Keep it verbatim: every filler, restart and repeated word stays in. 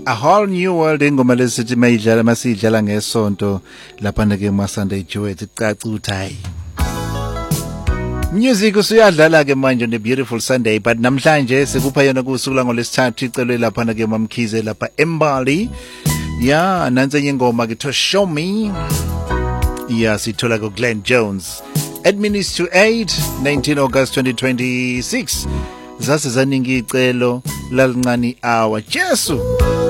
A Whole New World ingoma lesithi mayidlala masiyidlala ngesonto lapha ke ma Sunday Duet icaca ukuthi hayi music usuyadlala ke manje on a beautiful Sunday, but namhlanje sikupha yona kusuku la ngolesithathu icelo lapha ke mamkhize lapha eMbali. Yeah, nansi ingoma ke to Show Me. Yeah, sithola ku Glenn Jones. At minutes to eight, nineteenth August twenty twenty-six. Zase zaningi icelo lalincane hour. Jesu.